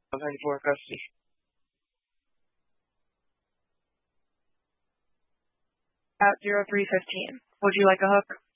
94 custody. At 03:15. Would you like a hook?